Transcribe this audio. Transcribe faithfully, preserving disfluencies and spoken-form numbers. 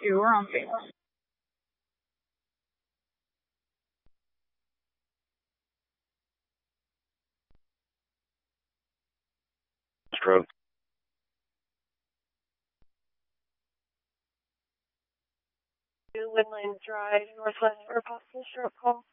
You were on Facebook. Stroke. Woodlands Drive, Northwest for a possible stroke call.